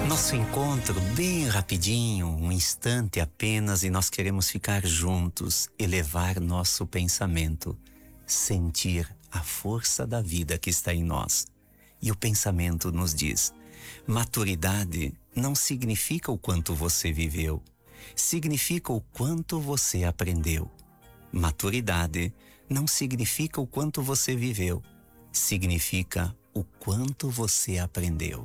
Nosso encontro bem rapidinho, um instante apenas, e nós queremos ficar juntos, elevar nosso pensamento, sentir a força da vida que está em nós. E o pensamento nos diz: maturidade não significa o quanto você viveu, significa o quanto você aprendeu. Maturidade não significa o quanto você viveu, significa o quanto você aprendeu.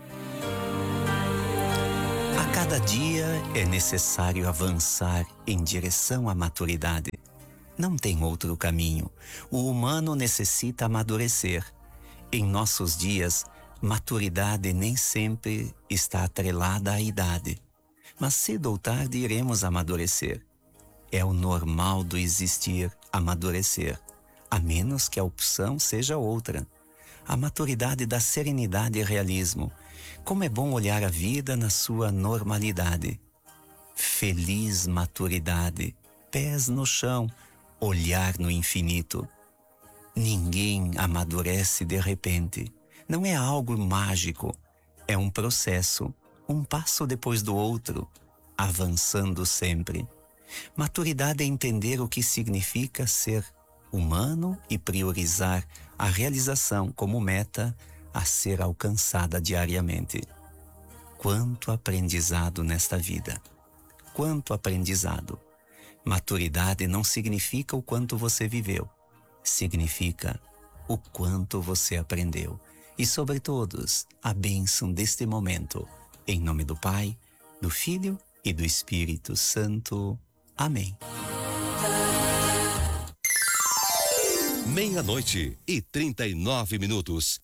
A cada dia é necessário avançar em direção à maturidade. Não tem outro caminho. O humano necessita amadurecer. Em nossos dias, maturidade nem sempre está atrelada à idade. Mas cedo ou tarde iremos amadurecer. É o normal do existir amadurecer, a menos que a opção seja outra. A maturidade dá serenidade e realismo. Como é bom olhar a vida na sua normalidade. Feliz maturidade, pés no chão, olhar no infinito. Ninguém amadurece de repente. Não é algo mágico. É um processo, um passo depois do outro, avançando sempre. Maturidade é entender o que significa ser humano e priorizar a realização como meta a ser alcançada diariamente. Quanto aprendizado nesta vida! Quanto aprendizado! Maturidade não significa o quanto você viveu, significa o quanto você aprendeu. E sobre todos, a bênção deste momento. Em nome do Pai, do Filho e do Espírito Santo. Amém. 00:39.